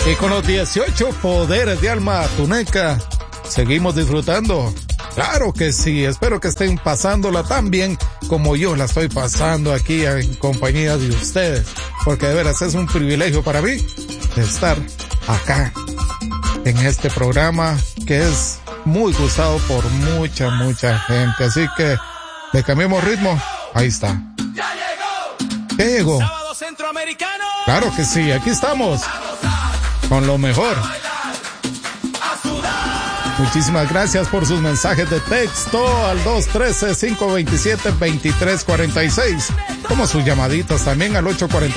Y con los 18 poderes de alma tuneca, seguimos disfrutando. Claro que sí, espero que estén pasándola tan bien como yo la estoy pasando aquí en compañía de ustedes, porque de veras es un privilegio para mí estar acá en este programa que es muy gustado por mucha gente. Así que le cambiamos ritmo. Ahí está. ¿Qué llegó? Sábado Centroamericano. Claro que sí, aquí estamos con lo mejor. Muchísimas gracias por sus mensajes de texto al 213-527-2346, como sus llamaditas también al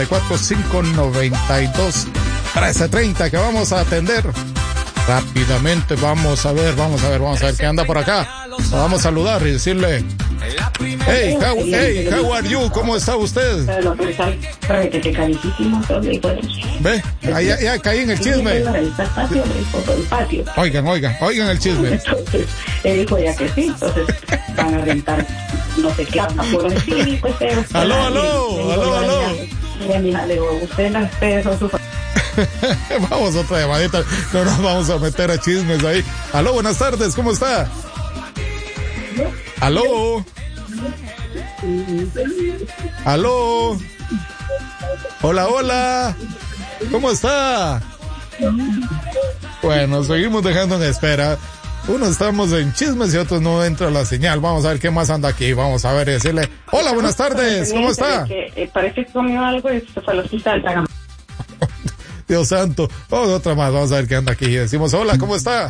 844-592-1330, que vamos a atender rápidamente. Vamos a ver qué anda por acá. Lo vamos a saludar y decirle: hey, how are you? ¿Cómo está usted? Ve, ya caí en el chisme. Oigan el chisme. Entonces, él dijo ya que sí, entonces van a rentar no sé qué por encima, pues. Aló. Mira, mija, le digo, ustedes son su Vamos, otra llamadita. No nos vamos a meter a chismes ahí. Aló, buenas tardes, ¿cómo está? Aló. Hola. ¿Cómo está? Bueno, seguimos dejando en espera. Unos estamos en chismes y otros no entra la señal. Vamos a ver qué más anda aquí. Vamos a ver y decirle: hola, buenas tardes, ¿cómo está? Parece que comió algo y se fue al hospital. Dios santo. Otra más, vamos a ver qué anda aquí. Y decimos: hola, ¿cómo está?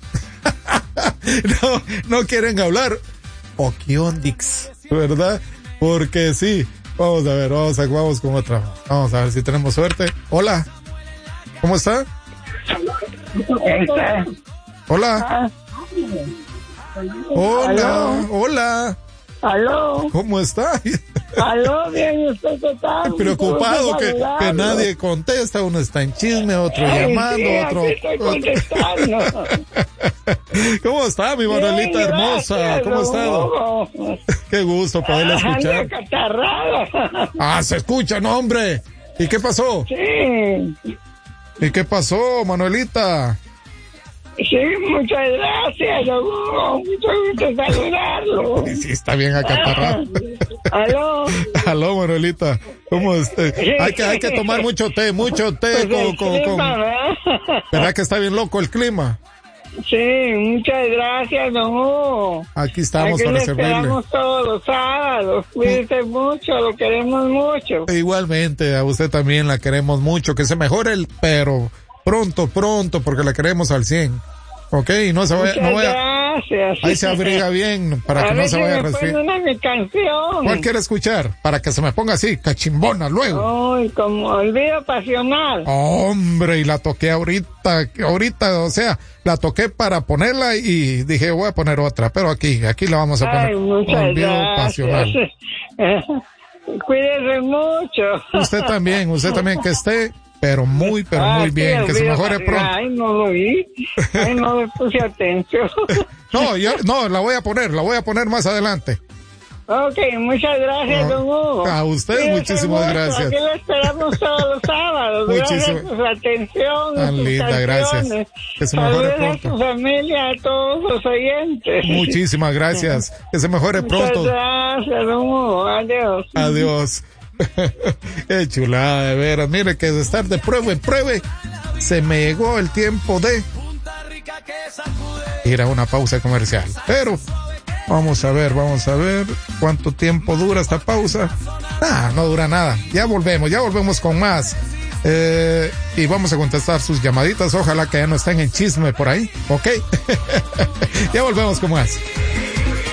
No quieren hablar. O Kiondix, ¿verdad? Porque sí. Vamos a ver, vamos con otra. Vamos a ver si tenemos suerte. Hola. ¿Cómo está? Hola. Hola. Aló. ¿Cómo está? Aló, bien, ¿usted qué tal? Preocupado que nadie contesta, uno está en chisme, otro llamando, sí, otro. Estoy contestando. ¿Cómo está, mi Manuelita hermosa? Gracias, ¿Cómo ha estado? Qué gusto poderla escuchar. Anda catarrada. Se escucha, no, hombre. ¿Y qué pasó? Sí. ¿Y qué pasó, Manuelita? Sí, muchas gracias, don Hugo. Mucho gusto saludarlo. Sí, está bien acatarrado. Aló, Manuelita. ¿Cómo está? Hay que tomar mucho té pues con... ¿Verdad que está bien loco el clima? Sí, muchas gracias, don Hugo. Aquí estamos para servirle. Esperamos todos los sábados. Cuídese mucho, lo queremos mucho. Igualmente, a usted también la queremos mucho. Que se mejore pero pronto, porque la queremos al 100. ¿Ok? Y no se vaya... Gracias. Ahí se abriga bien para que no se vaya a resfriar. Mi canción. ¿Cuál quiere escuchar? Para que se me ponga así, cachimbona luego. Ay, como Olvido Pasional. Hombre, y la toqué ahorita, o sea, la toqué para ponerla y dije, voy a poner otra, pero aquí la vamos a poner. Ay, muchas Olvido gracias. Pasional. Cuídese mucho. Usted también que esté, pero muy bien, sí, que se mejore pronto. Ay, no lo vi. Ay, no le puse atención. No, la voy a poner más adelante. Ok, muchas gracias, don Hugo. A usted, Cuídese muchísimas mucho. gracias. Aquí lo esperamos todos los sábados. Gracias por su atención. Tan linda, gracias. Que se mejore pronto. A su familia, a todos los oyentes. Muchísimas gracias. Que se mejore pronto. Muchas gracias, don Hugo. Adiós. Qué chulada, de veras. Mire que de estar de prueba en prueba, se me llegó el tiempo de ir a una pausa comercial. Pero vamos a ver cuánto tiempo dura esta pausa. No dura nada. Ya volvemos con más. Y vamos a contestar sus llamaditas. Ojalá que ya no estén en chisme por ahí. ¿Ok? Ya volvemos con más.